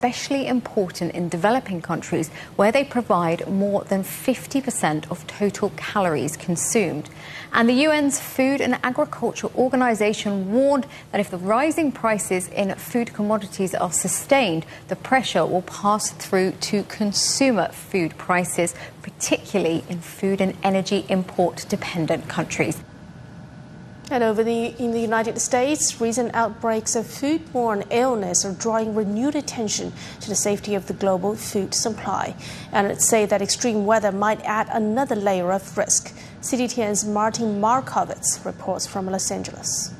Especially important in developing countries where they provide more than 50% of total calories consumed. And the UN's Food and Agriculture Organization warned that if the rising prices in food commodities are sustained, the pressure will pass through to consumer food prices, particularly in food and energy import-dependent countries. And in the United States, recent outbreaks of foodborne illness are drawing renewed attention to the safety of the global food supply. Analysts say that extreme weather might add another layer of risk. CGTN's Martin Markovitz reports from Los Angeles.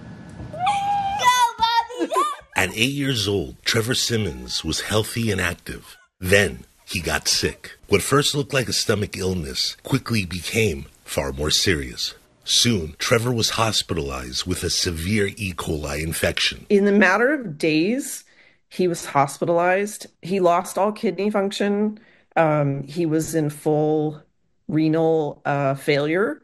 At 8 years old, Trevor Simmons was healthy and active. Then he got sick. What first looked like a stomach illness quickly became far more serious. Soon, Trevor was hospitalized with a severe E. coli infection. In a matter of days, he was hospitalized. He lost all kidney function. He was in full renal failure,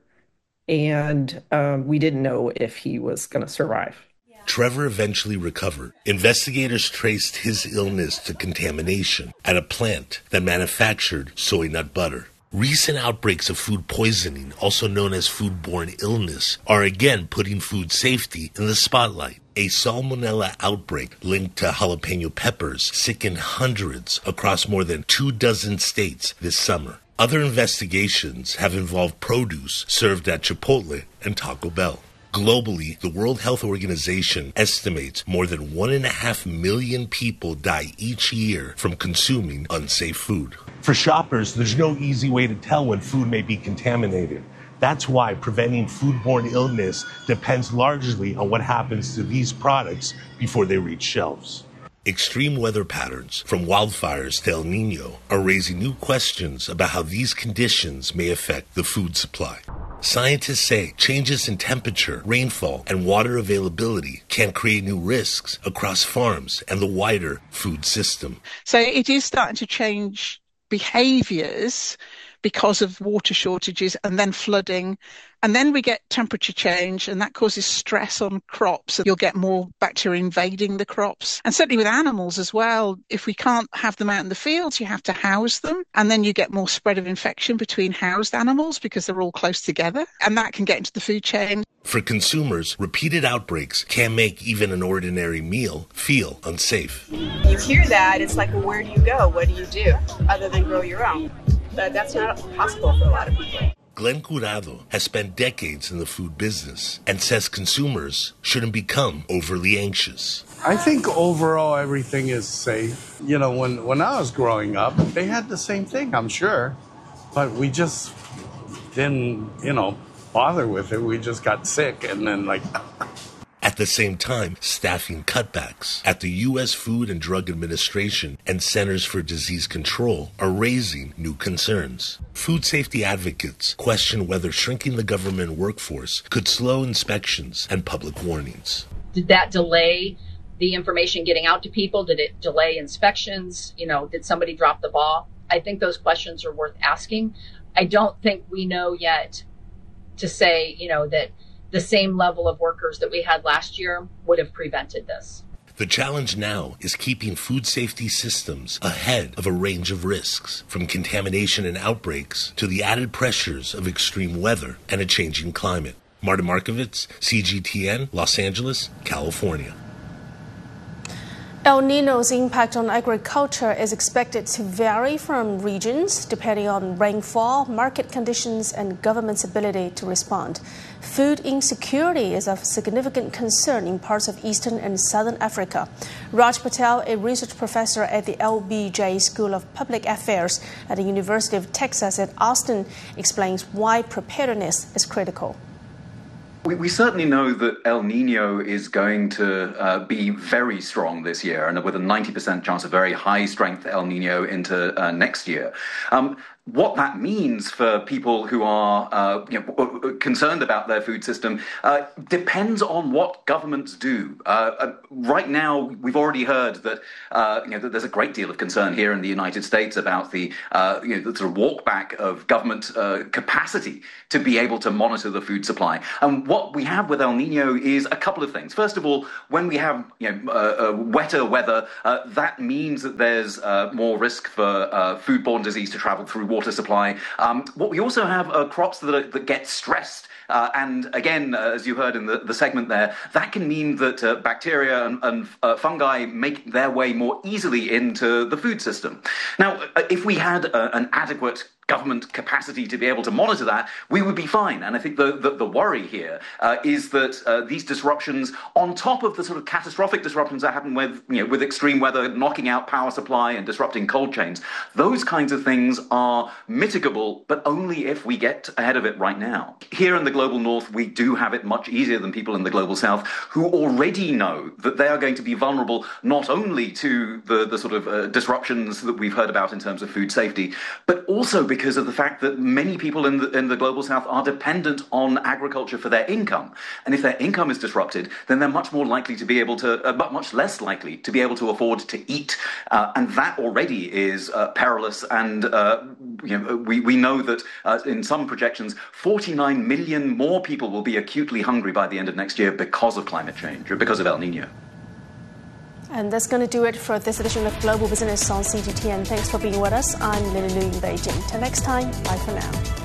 and we didn't know if he was going to survive. Trevor eventually recovered. Investigators traced his illness to contamination at a plant that manufactured soy nut butter. Recent outbreaks of food poisoning, also known as foodborne illness, are again putting food safety in the spotlight. A salmonella outbreak linked to jalapeno peppers sickened hundreds across more than 24 states this summer. Other investigations have involved produce served at Chipotle and Taco Bell. Globally, the World Health Organization estimates more than 1.5 million people die each year from consuming unsafe food. For shoppers, there's no easy way to tell when food may be contaminated. That's why preventing foodborne illness depends largely on what happens to these products before they reach shelves. Extreme weather patterns, from wildfires to El Nino, are raising new questions about how these conditions may affect the food supply. Scientists say changes in temperature, rainfall, and water availability can create new risks across farms and the wider food system. So it is starting to change behaviours because of water shortages and then flooding. And then we get temperature change, and that causes stress on crops. You'll get more bacteria invading the crops. And certainly with animals as well, if we can't have them out in the fields, you have to house them. And then you get more spread of infection between housed animals because they're all close together. And that can get into the food chain. For consumers, repeated outbreaks can make even an ordinary meal feel unsafe. You hear that, it's like, well, where do you go? What do you do other than grow your own? But that's not possible for a lot of people. Glenn Curado has spent decades in the food business and says consumers shouldn't become overly anxious. I think overall everything is safe. You know, when I was growing up, they had the same thing, I'm sure. But we just didn't, bother with it. We just got sick and then At the same time, staffing cutbacks at the U.S. Food and Drug Administration and Centers for Disease Control are raising new concerns. Food safety advocates question whether shrinking the government workforce could slow inspections and public warnings. Did that delay the information getting out to people? Did it delay inspections? Did somebody drop the ball? I think those questions are worth asking. I don't think we know yet to say, that the same level of workers that we had last year would have prevented this. The challenge now is keeping food safety systems ahead of a range of risks, from contamination and outbreaks to the added pressures of extreme weather and a changing climate. Martin Markovitz, CGTN, Los Angeles, California. El Nino's impact on agriculture is expected to vary from regions depending on rainfall, market conditions, and government's ability to respond. Food insecurity is of significant concern in parts of Eastern and Southern Africa. Raj Patel, a research professor at the LBJ School of Public Affairs at the University of Texas at Austin, explains why preparedness is critical. We certainly know that El Nino is going to be very strong this year, and with a 90% chance of very high strength El Nino into next year. what that means for people who are concerned about their food system depends on what governments do. Right now, we've already heard that that there's a great deal of concern here in the United States about the sort of walk back of government capacity to be able to monitor the food supply. And what we have with El Nino is a couple of things. First of all, when we have wetter weather, that means that there's more risk for foodborne disease to travel through water supply. What we also have are crops that get stressed. And again, as you heard in the segment there, that can mean that bacteria and fungi make their way more easily into the food system. Now, if we had an adequate government capacity to be able to monitor that, we would be fine. And I think the worry here is that these disruptions, on top of the sort of catastrophic disruptions that happen with extreme weather knocking out power supply and disrupting cold chains, those kinds of things are mitigable, but only if we get ahead of it right now. Here in the global north, we do have it much easier than people in the global south, who already know that they are going to be vulnerable not only to the sort of disruptions that we've heard about in terms of food safety, but also because of the fact that many people in the global south are dependent on agriculture for their income. And if their income is disrupted, then they're much more likely to be able to, much less likely to be able to afford to eat. And that already is perilous. And we know that in some projections, 49 million more people will be acutely hungry by the end of next year because of climate change, or because of El Nino. And that's going to do it for this edition of Global Business on CGTN. Thanks for being with us. I'm Lily Lu in Beijing. Till next time, bye for now.